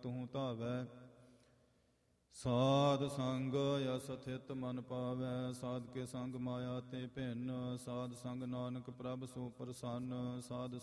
ਤੂੰ ਧਾਵੈ। ਸਾਧ ਸੰਗ ਅਸ ਥਿਤ ਮਨ ਪਾਵੈ, ਸਾਧ ਕੇ ਸੰਗ ਮਾਇਆ ਤੇ ਭਿੰਨ। ਸਾਧ ਸੰਗ ਨਾਨਕ ਪ੍ਰਭ ਸੋ ਪ੍ਰਸੰਨ, ਸਾਧ